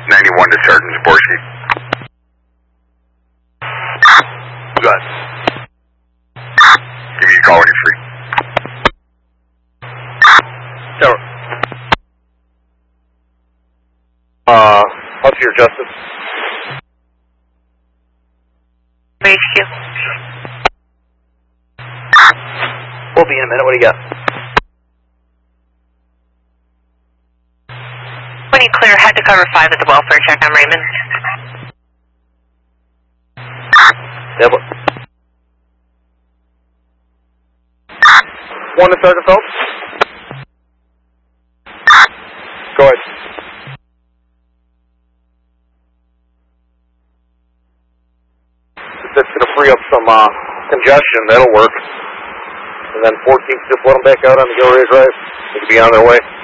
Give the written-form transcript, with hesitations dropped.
91 to Sergeant Zaborski. Good. Give me a call when you're free. Tower. What's your justice? HQ. We'll be in a minute. What do you got? When you clear, head to cover 5 at the welfare check. I'm Raymond. Devlin. 1 to Sergeant Phelps. Go ahead. That's going to free up some congestion. That'll work. And then 14th, just let them back out on the Gilroy Drive. They can be on their way.